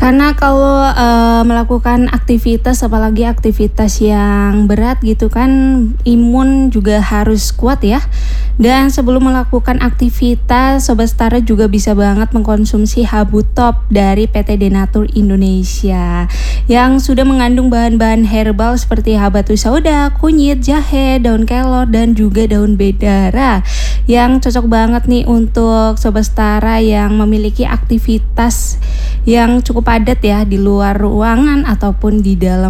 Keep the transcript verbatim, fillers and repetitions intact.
Karena kalau, eee, melakukan aktivitas, apalagi aktivitas yang berat gitu kan, imun juga harus kuat ya. Dan sebelum melakukan aktivitas, Sobat Setara juga bisa banget mengkonsumsi Habu Top dari P T Denatur Indonesia, yang sudah mengandung bahan-bahan herbal seperti habatus sauda, kunyit, jahe, daun kelor, dan juga daun bedara, yang cocok banget nih untuk Sobat Setara yang memiliki aktivitas yang cukup padat ya, di luar ruangan ataupun di dalam